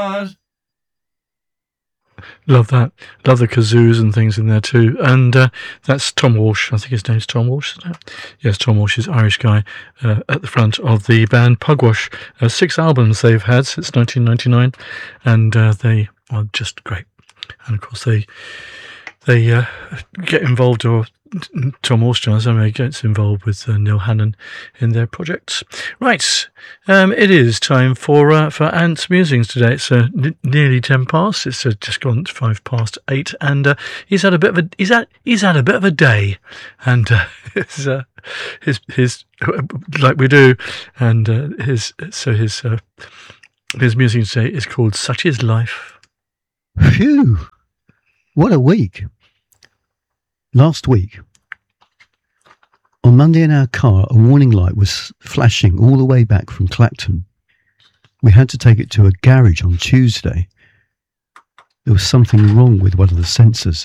Love that. Love the kazoos and things in there too. And that's Tom Walsh. I think his name's Tom Walsh, isn't it? Yes, Tom Walsh is Irish guy at the front of the band Pugwash. 6 albums they've had since 1999, and they are just great. And of course they get involved, or Tom Walsh does, gets involved with Neil Hannon in their projects. Right, it is time for Ant's musings today. It's nearly 10 past. It's just gone 5 past 8, and he's had a bit of a he's had a bit of a day, and his like we do, and his musing today is called "Such Is Life." Phew! What a week. Last week, on Monday in our car, a warning light was flashing all the way back from Clacton. We had to take it to a garage on Tuesday. There was something wrong with one of the sensors.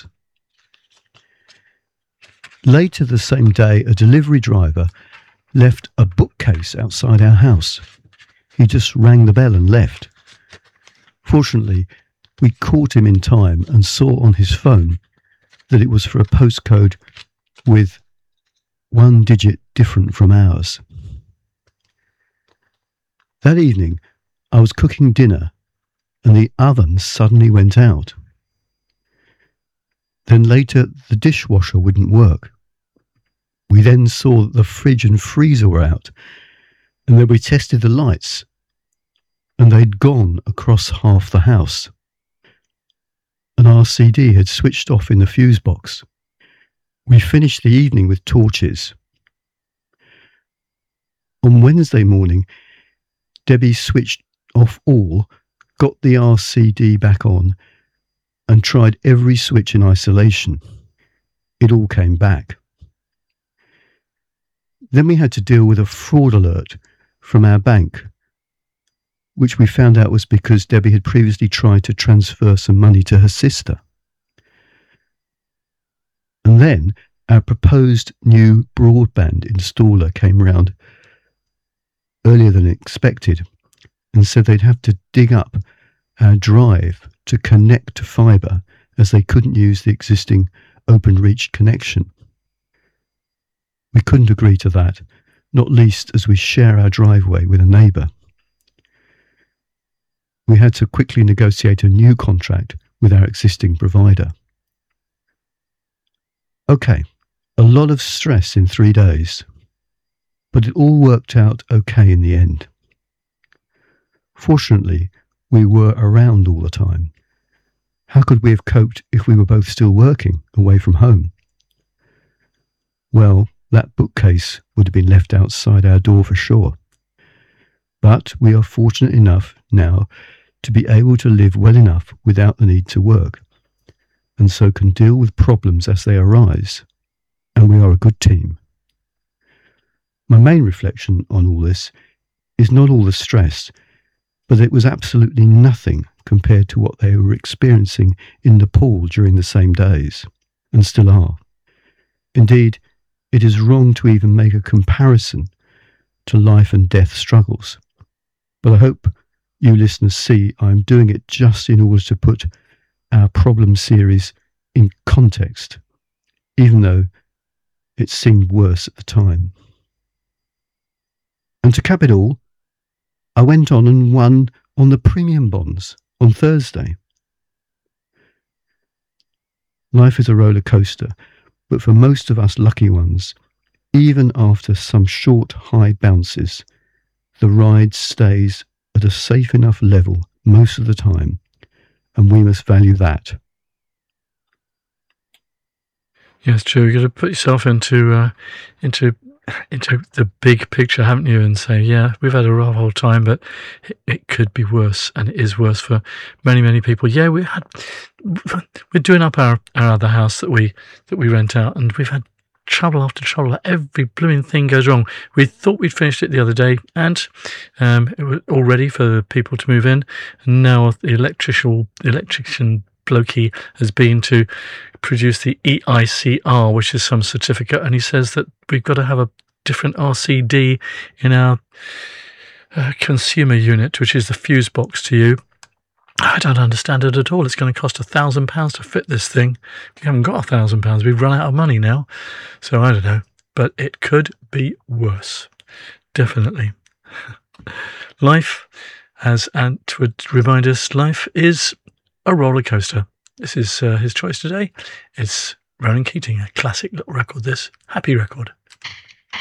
Later the same day, a delivery driver left a bookcase outside our house. He just rang the bell and left. Fortunately, we caught him in time and saw on his phone that it was for a postcode with 1 digit different from ours. That evening, I was cooking dinner and the oven suddenly went out. Then later, the dishwasher wouldn't work. We then saw that the fridge and freezer were out, and then we tested the lights, and they'd gone across half the house. An RCD had switched off in the fuse box. We finished the evening with torches. On Wednesday morning, Debbie switched off all, got the RCD back on, and tried every switch in isolation. It all came back. Then we had to deal with a fraud alert from our bank, which we found out was because Debbie had previously tried to transfer some money to her sister. And then our proposed new broadband installer came round earlier than expected and said they'd have to dig up our drive to connect to fibre, as they couldn't use the existing Openreach connection. We couldn't agree to that, not least as we share our driveway with a neighbour. We had to quickly negotiate a new contract with our existing provider. Okay, a lot of stress in 3 days, but it all worked out okay in the end. Fortunately, we were around all the time. How could we have coped if we were both still working away from home? Well, that bookcase would have been left outside our door for sure. But we are fortunate enough now to be able to live well enough without the need to work, and so can deal with problems as they arise, and we are a good team. My main reflection on all this is not all the stress, but it was absolutely nothing compared to what they were experiencing in Nepal during the same days, and still are. Indeed, it is wrong to even make a comparison to life and death struggles, but I hope you listeners see I'm doing it just in order to put our problem series in context, even though it seemed worse at the time. And to cap it all, I went on and won on the premium bonds on Thursday. Life is a roller coaster, but for most of us lucky ones, even after some short high bounces, the ride stays at a safe enough level most of the time, and we must value that. Yes, true. You've got to put yourself into the big picture, haven't you, and say, yeah, we've had a rough old time, but it could be worse, and it is worse for many, many people. Yeah, we're doing up our other house that we rent out, and we've had trouble after trouble. Every blooming thing goes wrong. We thought we'd finished it the other day, and it was all ready for the people to move in, and now the electrician blokey has been to produce the EICR, which is some certificate, and he says that we've got to have a different RCD in our consumer unit, which is the fuse box to you, I don't understand it at all. It's going to cost £1,000 to fit this thing. We haven't got £1,000. We've run out of money now. So I don't know. But it could be worse. Definitely. Life, as Ant would remind us, life is a roller coaster. This is his choice today. It's Ronan Keating, a classic little record, this. Happy record.